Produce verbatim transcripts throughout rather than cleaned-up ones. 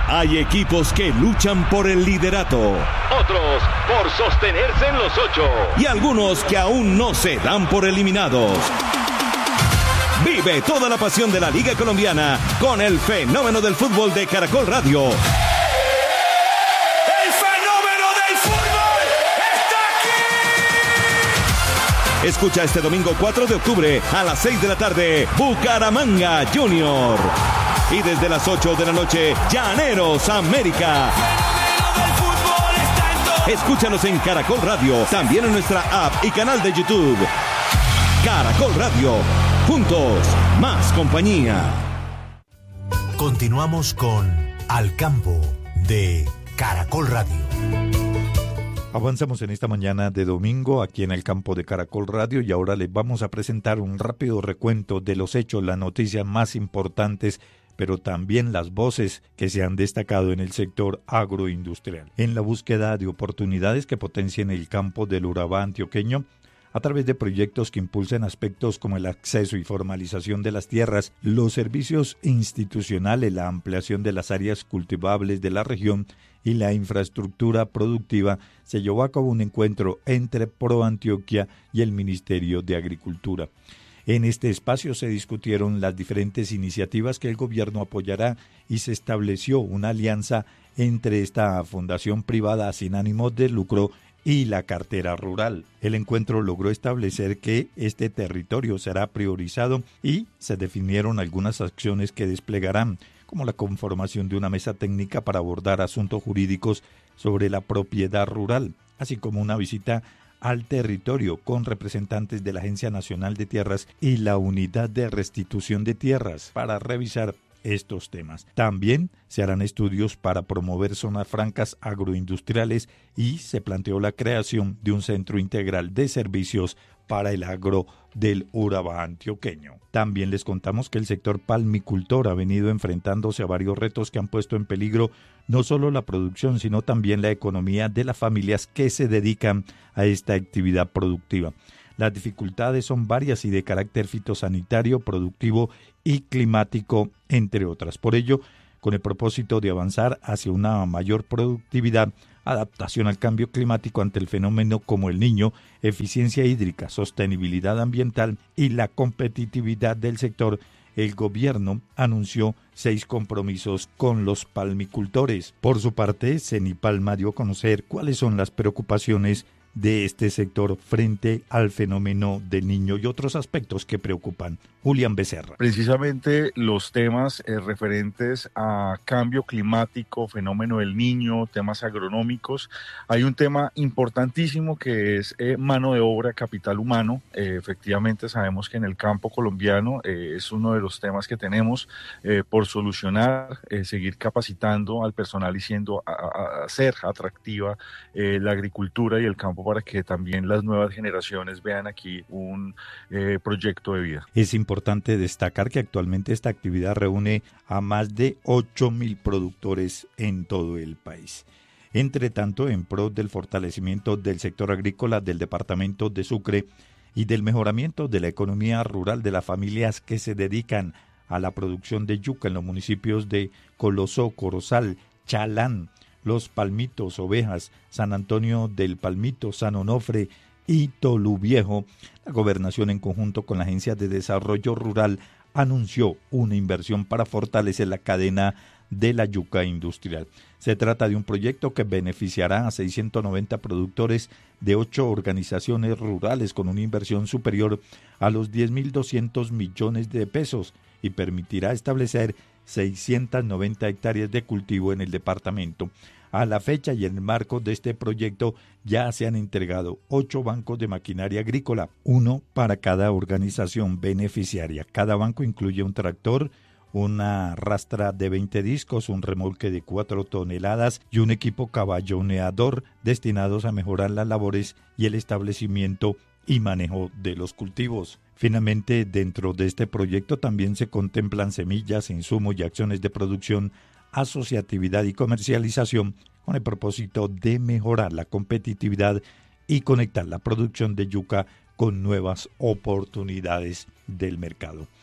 Hay equipos que luchan por el liderato, otros por sostenerse en los ocho y algunos que aún no se dan por eliminados. Vive toda la pasión de la Liga Colombiana con el fenómeno del fútbol de Caracol Radio. ¡El fenómeno del fútbol está aquí! Escucha este domingo cuatro de octubre a las seis de la tarde, Bucaramanga Junior. Y desde las ocho de la noche, Llaneros América. Escúchanos en Caracol Radio, también en nuestra app y canal de YouTube. Caracol Radio, juntos, más compañía. Continuamos con Al Campo de Caracol Radio. Avanzamos en esta mañana de domingo aquí en el campo de Caracol Radio y ahora les vamos a presentar un rápido recuento de los hechos, las noticias más importantes, pero también las voces que se han destacado en el sector agroindustrial. En la búsqueda de oportunidades que potencien el campo del Urabá antioqueño, a través de proyectos que impulsen aspectos como el acceso y formalización de las tierras, los servicios institucionales, la ampliación de las áreas cultivables de la región y la infraestructura productiva, se llevó a cabo un encuentro entre ProAntioquia y el Ministerio de Agricultura. En este espacio se discutieron las diferentes iniciativas que el gobierno apoyará y se estableció una alianza entre esta fundación privada sin ánimo de lucro y la cartera rural. El encuentro logró establecer que este territorio será priorizado y se definieron algunas acciones que desplegarán, como la conformación de una mesa técnica para abordar asuntos jurídicos sobre la propiedad rural, así como una visita al territorio con representantes de la Agencia Nacional de Tierras y la Unidad de Restitución de Tierras para revisar estos temas. También se harán estudios para promover zonas francas agroindustriales y se planteó la creación de un centro integral de servicios para el agro del Urabá antioqueño. También les contamos que el sector palmicultor ha venido enfrentándose a varios retos que han puesto en peligro no solo la producción, sino también la economía de las familias que se dedican a esta actividad productiva. Las dificultades son varias y de carácter fitosanitario, productivo y climático, entre otras. Por ello, con el propósito de avanzar hacia una mayor productividad, adaptación al cambio climático ante el fenómeno como el Niño, eficiencia hídrica, sostenibilidad ambiental y la competitividad del sector, el gobierno anunció seis compromisos con los palmicultores. Por su parte, Cenipalma dio a conocer cuáles son las preocupaciones de este sector frente al fenómeno del Niño y otros aspectos que preocupan. Julián Becerra. Precisamente los temas eh, referentes a cambio climático, fenómeno del Niño, temas agronómicos. Hay un tema importantísimo que es eh, mano de obra, capital humano. Eh, efectivamente sabemos que en el campo colombiano eh, es uno de los temas que tenemos eh, por solucionar, eh, seguir capacitando al personal y siendo a, a, a ser atractiva eh, la agricultura y el campo para que también las nuevas generaciones vean aquí un eh, proyecto de vida. Es importante destacar que actualmente esta actividad reúne a más de ocho mil productores en todo el país. Entre tanto, en pro del fortalecimiento del sector agrícola del departamento de Sucre y del mejoramiento de la economía rural de las familias que se dedican a la producción de yuca en los municipios de Colosó, Corozal, Chalán, Los Palmitos, Ovejas, San Antonio del Palmito, San Onofre y Toluviejo, la gobernación en conjunto con la Agencia de Desarrollo Rural anunció una inversión para fortalecer la cadena de la yuca industrial. Se trata de un proyecto que beneficiará a seiscientos noventa productores de ocho organizaciones rurales con una inversión superior a los diez mil doscientos millones de pesos y permitirá establecer seiscientas noventa hectáreas de cultivo en el departamento. A la fecha y en el marco de este proyecto ya se han entregado ocho bancos de maquinaria agrícola, uno para cada organización beneficiaria. Cada banco incluye un tractor, una rastra de veinte discos, un remolque de cuatro toneladas y un equipo caballoneador destinados a mejorar las labores y el establecimiento y manejo de los cultivos. Finalmente, dentro de este proyecto también se contemplan semillas, insumos y acciones de producción, asociatividad y comercialización con el propósito de mejorar la competitividad y conectar la producción de yuca con nuevas oportunidades del mercado.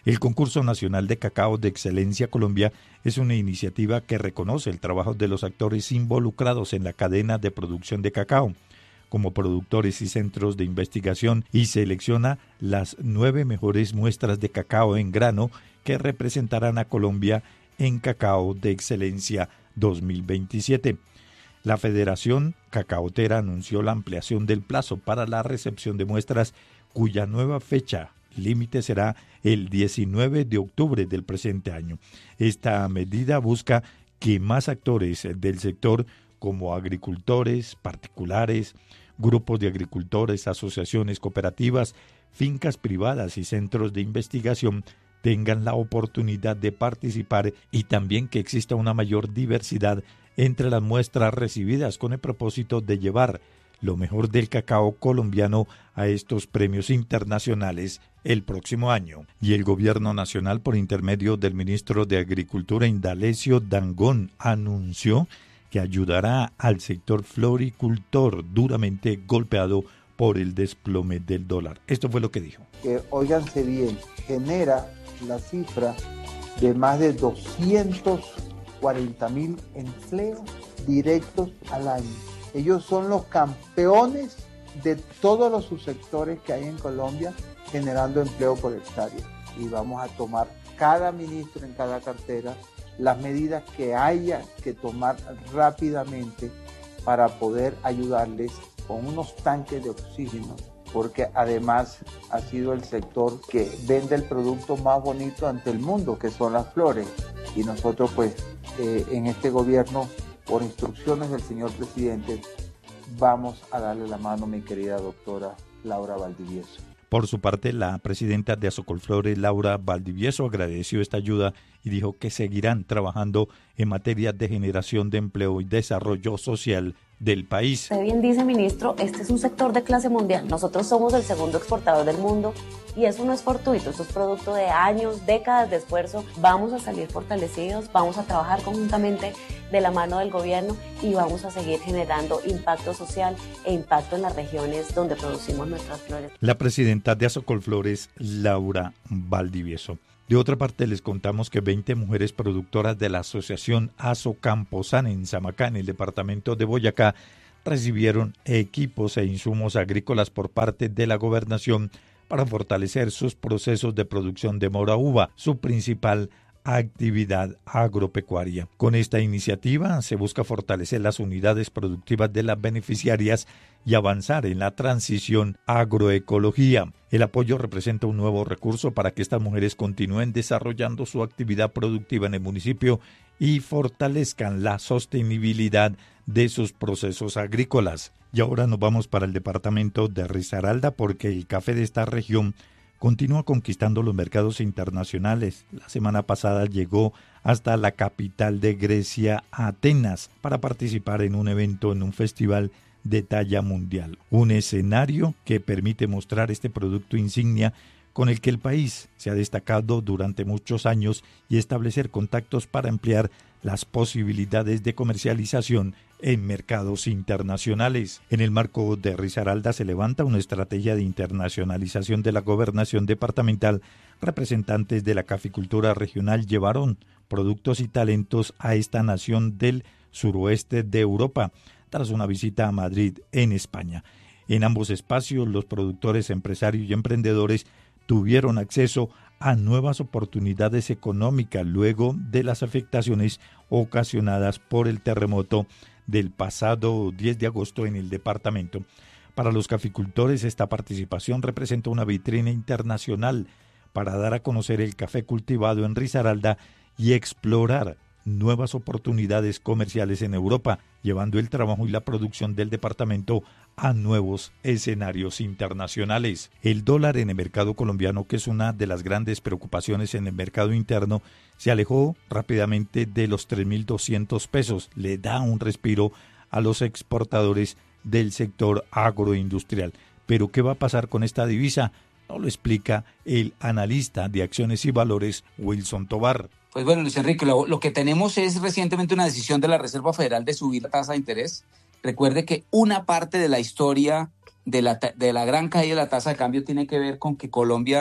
El Concurso Nacional de Cacao de Excelencia Colombia es una iniciativa que reconoce el trabajo de los actores involucrados en la cadena de producción de cacao, como productores y centros de investigación, y selecciona las nueve mejores muestras de cacao en grano que representarán a Colombia en Cacao de Excelencia dos mil veintisiete. La Federación Cacaotera anunció la ampliación del plazo para la recepción de muestras, cuya nueva fecha límite será el diecinueve de octubre del presente año. Esta medida busca que más actores del sector, como agricultores, particulares, grupos de agricultores, asociaciones cooperativas, fincas privadas y centros de investigación, tengan la oportunidad de participar, y también que exista una mayor diversidad entre las muestras recibidas, con el propósito de llevar lo mejor del cacao colombiano a estos premios internacionales el próximo año. Y el Gobierno Nacional, por intermedio del ministro de Agricultura, Indalecio Dangond, anunció que ayudará al sector floricultor duramente golpeado por el desplome del dólar. Esto fue lo que dijo. Que, óiganse bien, genera la cifra de más de doscientos cuarenta mil empleos directos al año. Ellos son los campeones de todos los subsectores que hay en Colombia generando empleo por hectárea. Y vamos a tomar cada ministro en cada cartera las medidas que haya que tomar rápidamente para poder ayudarles con unos tanques de oxígeno, porque además ha sido el sector que vende el producto más bonito ante el mundo, que son las flores. Y nosotros pues eh, en este gobierno, por instrucciones del señor presidente, vamos a darle la mano a mi querida doctora Laura Valdivieso. Por su parte, la presidenta de Azocolflores, Laura Valdivieso, agradeció esta ayuda y dijo que seguirán trabajando en materia de generación de empleo y desarrollo social del país. Usted bien dice, ministro, este es un sector de clase mundial. Nosotros somos el segundo exportador del mundo y eso no es fortuito, eso es producto de años, décadas de esfuerzo. Vamos a salir fortalecidos, vamos a trabajar conjuntamente de la mano del gobierno y vamos a seguir generando impacto social e impacto en las regiones donde producimos nuestras flores. La presidenta de Azocolflores, Laura Valdivieso. De otra parte, les contamos que veinte mujeres productoras de la asociación Azocamposana en Samacá, en el departamento de Boyacá, recibieron equipos e insumos agrícolas por parte de la gobernación para fortalecer sus procesos de producción de mora uva, su principal actividad agropecuaria. Con esta iniciativa se busca fortalecer las unidades productivas de las beneficiarias y avanzar en la transición agroecología. El apoyo representa un nuevo recurso para que estas mujeres continúen desarrollando su actividad productiva en el municipio y fortalezcan la sostenibilidad de sus procesos agrícolas. Y ahora nos vamos para el departamento de Risaralda, porque el café de esta región continúa conquistando los mercados internacionales. La semana pasada llegó hasta la capital de Grecia, Atenas, para participar en un evento, en un festival de talla mundial. Un escenario que permite mostrar este producto insignia con el que el país se ha destacado durante muchos años y establecer contactos para ampliar las posibilidades de comercialización en mercados internacionales. En el marco de Risaralda se levanta una estrategia de internacionalización de la gobernación departamental. Representantes de la caficultura regional llevaron productos y talentos a esta nación del suroeste de Europa, tras una visita a Madrid, en España. En ambos espacios, los productores, empresarios y emprendedores tuvieron acceso a nuevas oportunidades económicas luego de las afectaciones ocasionadas por el terremoto del pasado diez de agosto en el departamento. Para los caficultores, esta participación representa una vitrina internacional para dar a conocer el café cultivado en Risaralda y explorar nuevas oportunidades comerciales en Europa, llevando el trabajo y la producción del departamento a nuevos escenarios internacionales. El dólar en el mercado colombiano, que es una de las grandes preocupaciones en el mercado interno, se alejó rápidamente de los tres mil doscientos pesos. Le da un respiro a los exportadores del sector agroindustrial. Pero ¿qué va a pasar con esta divisa? Nos lo explica el analista de acciones y valores, Wilson Tovar. Pues bueno, Luis Enrique, lo, lo que tenemos es recientemente una decisión de la Reserva Federal de subir la tasa de interés. Recuerde que una parte de la historia de la, de la gran caída de la tasa de cambio tiene que ver con que Colombia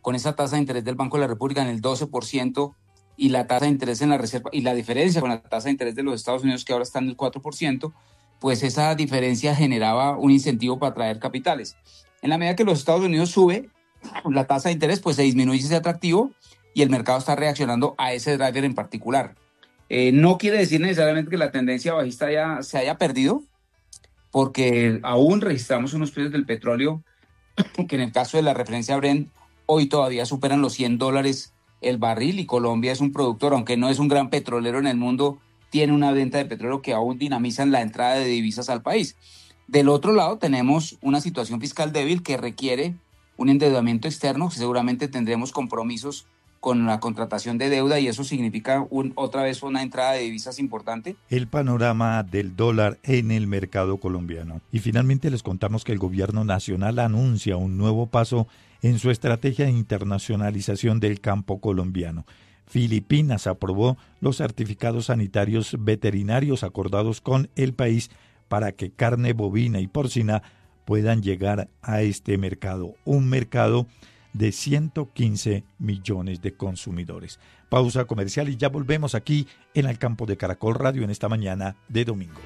con esa tasa de interés del Banco de la República en el doce por ciento y la tasa de interés en la reserva y la diferencia con la tasa de interés de los Estados Unidos que ahora está en el cuatro por ciento, pues esa diferencia generaba un incentivo para atraer capitales. En la medida que los Estados Unidos sube la tasa de interés, pues se disminuye ese atractivo y el mercado está reaccionando a ese driver en particular. Eh, no quiere decir necesariamente que la tendencia bajista ya se haya perdido, porque aún registramos unos precios del petróleo que en el caso de la referencia Brent hoy todavía superan los cien dólares el barril, y Colombia es un productor, aunque no es un gran petrolero en el mundo, tiene una venta de petróleo que aún dinamizan la entrada de divisas al país. Del otro lado tenemos una situación fiscal débil que requiere un endeudamiento externo, que seguramente tendremos compromisos con la contratación de deuda y eso significa un, otra vez una entrada de divisas importante. El panorama del dólar en el mercado colombiano. Y finalmente les contamos que el gobierno nacional anuncia un nuevo paso en su estrategia de internacionalización del campo colombiano. Filipinas aprobó los certificados sanitarios veterinarios acordados con el país para que carne bovina y porcina puedan llegar a este mercado, un mercado de ciento quince millones de consumidores. Pausa comercial y ya volvemos aquí en el campo de Caracol Radio en esta mañana de domingo.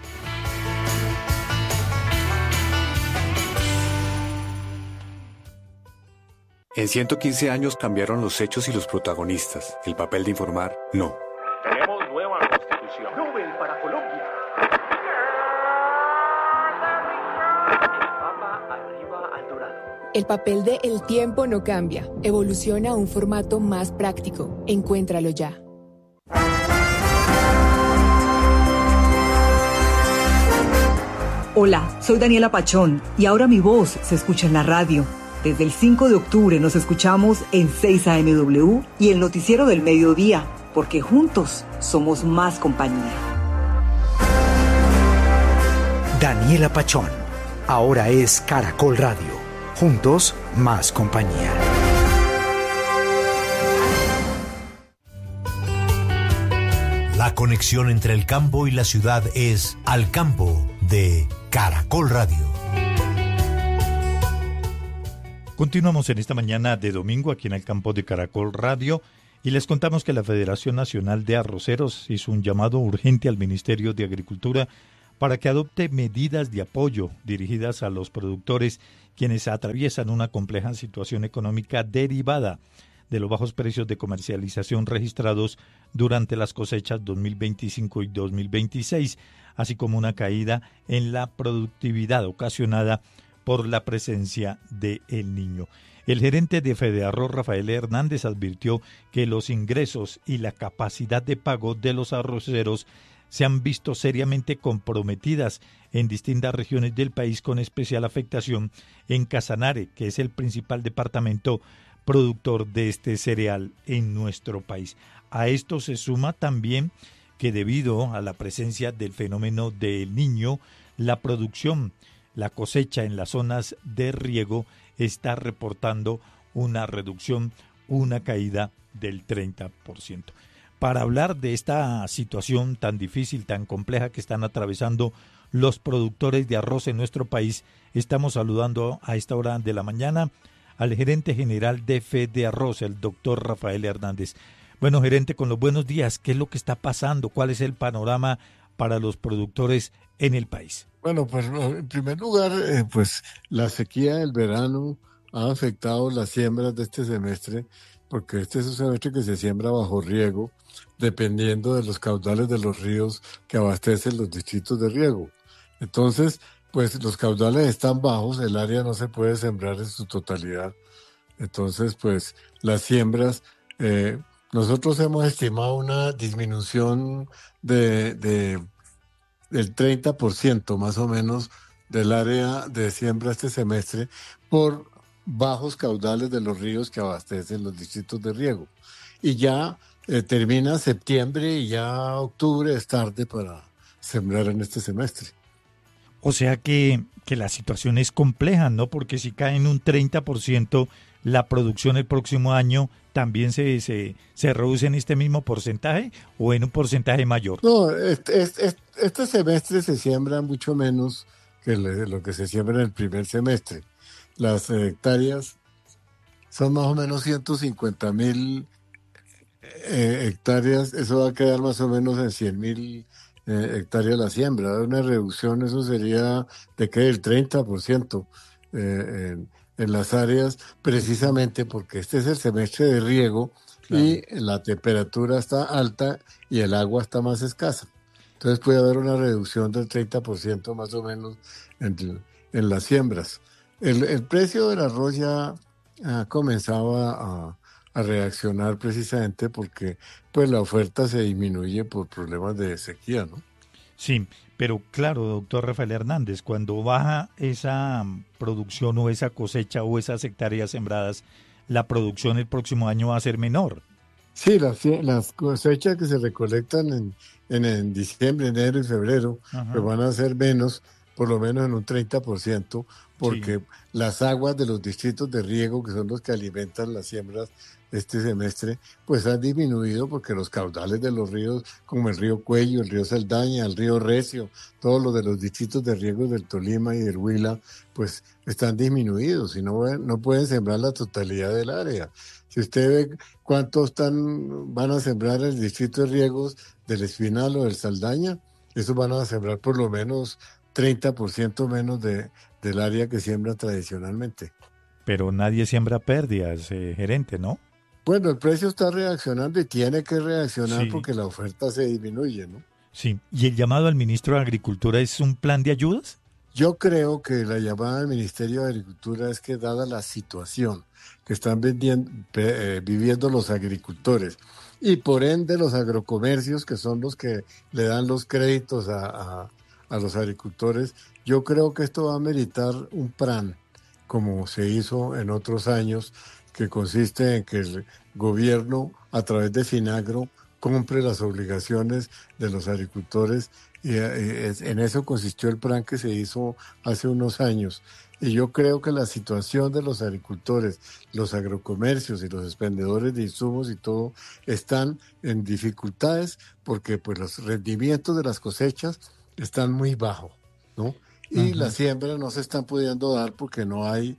En ciento quince años cambiaron los hechos y los protagonistas. El papel de informar, no. Tenemos nueva constitución. Nobel para Colombia. El Papa arriba al dorado. El papel de El Tiempo no cambia. Evoluciona a un formato más práctico. Encuéntralo ya. Hola, soy Daniela Pachón y ahora mi voz se escucha en la radio. Desde el cinco de octubre nos escuchamos en seis A M W y el Noticiero del Mediodía, porque juntos somos más compañía. Daniela Pachón, ahora es Caracol Radio. Juntos, más compañía. La conexión entre el campo y la ciudad es Al Campo de Caracol Radio. Continuamos en esta mañana de domingo aquí en el campo de Caracol Radio y les contamos que la Federación Nacional de Arroceros hizo un llamado urgente al Ministerio de Agricultura para que adopte medidas de apoyo dirigidas a los productores quienes atraviesan una compleja situación económica derivada de los bajos precios de comercialización registrados durante las cosechas dos mil veinticinco y dos mil veintiséis, así como una caída en la productividad ocasionada por la presencia de El Niño. El gerente de Fedearroz, Rafael Hernández, advirtió que los ingresos y la capacidad de pago de los arroceros se han visto seriamente comprometidas en distintas regiones del país, con especial afectación en Casanare, que es el principal departamento productor de este cereal en nuestro país. A esto se suma también que debido a la presencia del fenómeno del Niño, la producción, la cosecha en las zonas de riego está reportando una reducción, una caída del treinta por ciento. Para hablar de esta situación tan difícil, tan compleja que están atravesando los productores de arroz en nuestro país, estamos saludando a esta hora de la mañana al gerente general de Fedearroz, el doctor Rafael Hernández. Bueno, gerente, con los buenos días, ¿qué es lo que está pasando? ¿Cuál es el panorama para los productores en el país? Bueno, pues en primer lugar, eh, pues la sequía del verano ha afectado las siembras de este semestre, porque este es un semestre que se siembra bajo riego, dependiendo de los caudales de los ríos que abastecen los distritos de riego. Entonces, pues los caudales están bajos, el área no se puede sembrar en su totalidad. Entonces, pues las siembras, eh, nosotros hemos estimado una disminución de, de del treinta por ciento más o menos del área de siembra este semestre por bajos caudales de los ríos que abastecen los distritos de riego. Y ya eh, termina septiembre y ya octubre es tarde para sembrar en este semestre. O sea que, que la situación es compleja, ¿no? Porque si cae en un treinta por ciento la producción el próximo año, ¿también se, se, se reduce en este mismo porcentaje o en un porcentaje mayor? No, este, este, este semestre se siembra mucho menos que lo que se siembra en el primer semestre. Las hectáreas son más o menos ciento cincuenta mil eh, hectáreas, eso va a quedar más o menos en cien mil eh, hectáreas la siembra. Una reducción, eso sería de que el treinta por ciento eh, en, en las áreas, precisamente porque este es el semestre de riego. Claro. Y la temperatura está alta y el agua está más escasa. Entonces puede haber una reducción del treinta por ciento más o menos en, en las siembras. El, el precio del arroz ya ha comenzado a, a reaccionar precisamente porque pues la oferta se disminuye por problemas de sequía, ¿no? Sí, pero claro, doctor Rafael Hernández, cuando baja esa producción o esa cosecha o esas hectáreas sembradas, la producción el próximo año va a ser menor. Sí, las, las cosechas que se recolectan en, en, en diciembre, enero y febrero, pues van a ser menos, por lo menos en un treinta por ciento, porque sí. Las aguas de los distritos de riego, que son los que alimentan las siembras este semestre, pues han disminuido porque los caudales de los ríos, como el río Cuello, el río Saldaña, el río Recio, todos los de los distritos de riego del Tolima y del Huila, pues están disminuidos y no, no pueden sembrar la totalidad del área. Si usted ve cuántos están, van a sembrar el distrito de riegos del Espinal o del Saldaña, esos van a sembrar por lo menos treinta por ciento menos de, del área que siembra tradicionalmente. Pero nadie siembra pérdidas, eh, gerente, ¿no? Bueno, el precio está reaccionando y tiene que reaccionar sí. Porque la oferta se disminuye, ¿no? Sí. ¿Y el llamado al ministro de Agricultura es un plan de ayudas? Yo creo que la llamada al Ministerio de Agricultura es que dada la situación que están vendiendo, eh, viviendo los agricultores y por ende los agrocomercios, que son los que le dan los créditos a, a, a los agricultores, yo creo que esto va a meritar un plan, como se hizo en otros años, que consiste en que el gobierno, a través de Finagro, compre las obligaciones de los agricultores, y en eso consistió el plan que se hizo hace unos años. Y yo creo que la situación de los agricultores, los agrocomercios y los expendedores de insumos y todo están en dificultades porque pues los rendimientos de las cosechas están muy bajos, ¿no? Y uh-huh. Las siembras no se están pudiendo dar porque no hay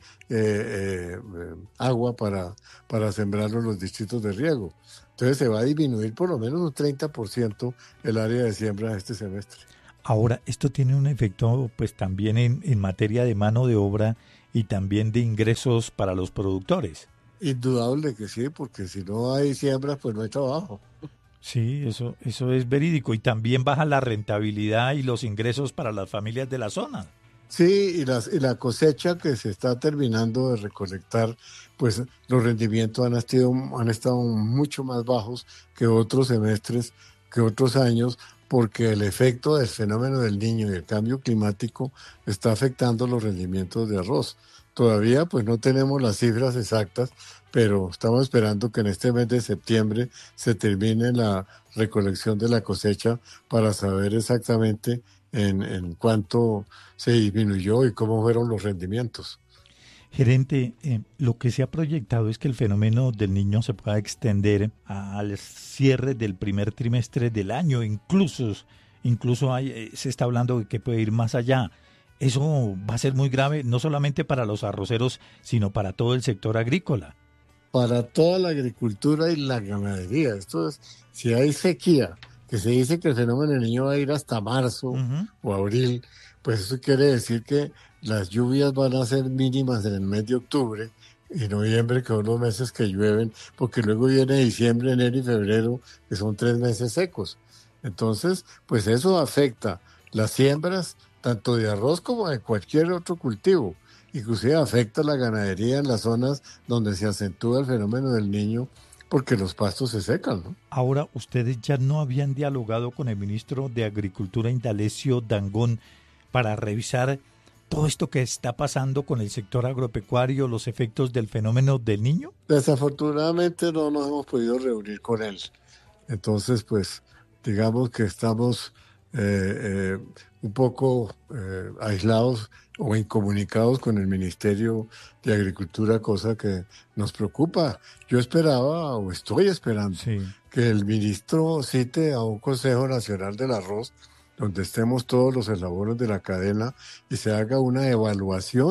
eh, eh, agua para, para sembrarlo en los distritos de riego. Entonces se va a disminuir por lo menos un treinta por ciento el área de siembra este semestre. Ahora, esto tiene un efecto pues también en, en materia de mano de obra y también de ingresos para los productores. Indudable que sí, porque si no hay siembras, pues no hay trabajo. Sí, eso, eso es verídico. Y también baja la rentabilidad y los ingresos para las familias de la zona. Sí, y, las, y la cosecha que se está terminando de recolectar, pues los rendimientos han estado, han estado mucho más bajos que otros semestres, que otros años, porque el efecto del fenómeno del Niño y el cambio climático está afectando los rendimientos de arroz. Todavía pues no tenemos las cifras exactas, pero estamos esperando que en este mes de septiembre se termine la recolección de la cosecha para saber exactamente en, en cuánto se disminuyó y cómo fueron los rendimientos. Gerente, eh, lo que se ha proyectado es que el fenómeno del Niño se pueda extender al cierre del primer trimestre del año, incluso, incluso hay, eh, se está hablando de que puede ir más allá. Eso va a ser muy grave, no solamente para los arroceros, sino para todo el sector agrícola. Para toda la agricultura y la ganadería. Esto es, si hay sequía, que se dice que el fenómeno del Niño va a ir hasta marzo uh-huh. o abril, pues eso quiere decir que las lluvias van a ser mínimas en el mes de octubre y noviembre, que son los meses que llueven, porque luego viene diciembre, enero y febrero, que son tres meses secos. Entonces, pues eso afecta las siembras, tanto de arroz como de cualquier otro cultivo. Inclusive afecta la ganadería en las zonas donde se acentúa el fenómeno del Niño, porque los pastos se secan, ¿no? Ahora, ustedes ya no habían dialogado con el ministro de Agricultura, Indalecio Dangond, para revisar todo esto que está pasando con el sector agropecuario, los efectos del fenómeno del Niño. Desafortunadamente no nos hemos podido reunir con él. Entonces, pues, digamos que estamos eh, eh, un poco eh, aislados o incomunicados con el Ministerio de Agricultura, cosa que nos preocupa. Yo esperaba, o estoy esperando, sí. que el ministro cite a un Consejo Nacional del Arroz, donde estemos todos los eslabones de la cadena y se haga una evaluación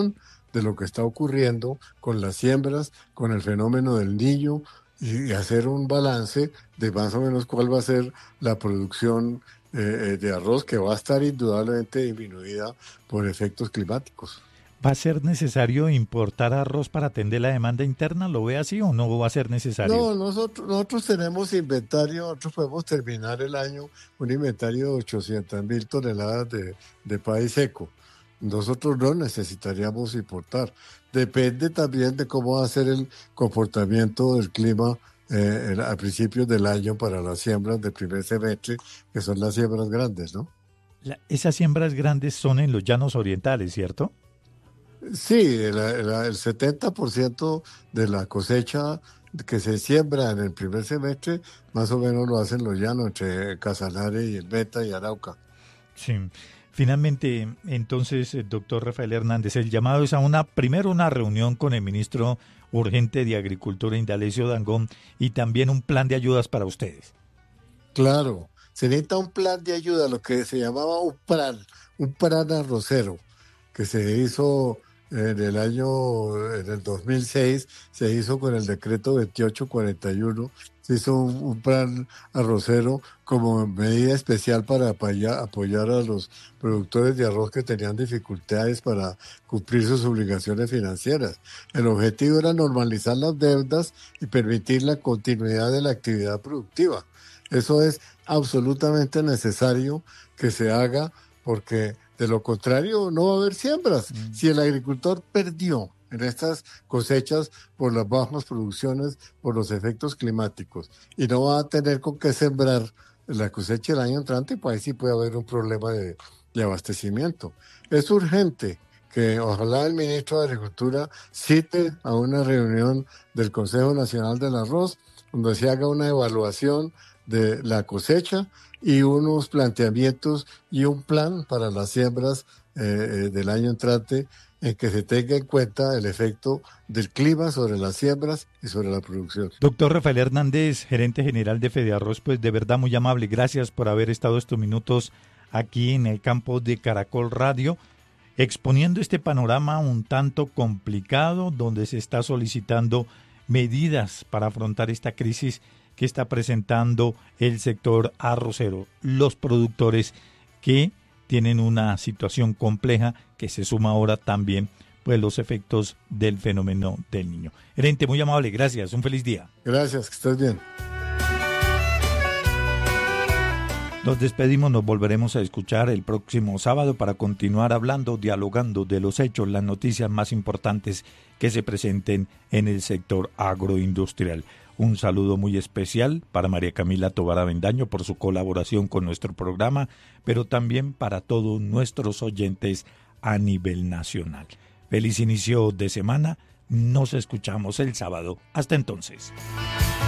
de lo que está ocurriendo con las siembras, con el fenómeno del Niño, y hacer un balance de más o menos cuál va a ser la producción eh, de arroz, que va a estar indudablemente disminuida por efectos climáticos. ¿Va a ser necesario importar arroz para atender la demanda interna? ¿Lo ve así o no va a ser necesario? No, nosotros, nosotros tenemos inventario, nosotros podemos terminar el año un inventario de ochocientas mil toneladas de, de país seco. Nosotros no necesitaríamos importar. Depende también de cómo va a ser el comportamiento del clima eh, a principios del año para las siembras del primer semestre, que son las siembras grandes, ¿no? La, esas siembras grandes son en los llanos orientales, ¿cierto? Sí, el, el, el setenta por ciento de la cosecha que se siembra en el primer semestre, más o menos lo hacen los llanos, entre Casanare y el Meta y Arauca. Sí. Finalmente, entonces, doctor Rafael Hernández, el llamado es a una, primero una reunión con el ministro urgente de Agricultura, Indalecio Dangond, y también un plan de ayudas para ustedes. Claro, se necesita un plan de ayuda, lo que se llamaba un plan, un plan arrocero, que se hizo en el año, en el dos mil seis, se hizo con el decreto veintiocho cuarenta y uno, se hizo un, un plan arrocero como medida especial para apoyar, apoyar a los productores de arroz que tenían dificultades para cumplir sus obligaciones financieras. El objetivo era normalizar las deudas y permitir la continuidad de la actividad productiva. Eso es absolutamente necesario que se haga, porque de lo contrario no va a haber siembras. Mm. Si el agricultor perdió en estas cosechas por las bajas producciones, por los efectos climáticos, y no va a tener con qué sembrar la cosecha del año entrante, pues ahí sí puede haber un problema de, de abastecimiento. Es urgente que ojalá el ministro de Agricultura cite a una reunión del Consejo Nacional del Arroz, donde se haga una evaluación de la cosecha y unos planteamientos y un plan para las siembras eh, del año entrante, en que se tenga en cuenta el efecto del clima sobre las siembras y sobre la producción. Doctor Rafael Hernández, gerente general de Fedearroz, pues de verdad muy amable, gracias por haber estado estos minutos aquí en el campo de Caracol Radio, exponiendo este panorama un tanto complicado, donde se está solicitando medidas para afrontar esta crisis que está presentando el sector arrocero, los productores que tienen una situación compleja que se suma ahora también pues los efectos del fenómeno del Niño. Gerente, muy amable, gracias, un feliz día. Gracias, que estés bien. Nos despedimos, nos volveremos a escuchar el próximo sábado para continuar hablando, dialogando de los hechos, las noticias más importantes que se presenten en el sector agroindustrial. Un saludo muy especial para María Camila Tovar Avendaño por su colaboración con nuestro programa, pero también para todos nuestros oyentes a nivel nacional. Feliz inicio de semana, nos escuchamos el sábado. Hasta entonces.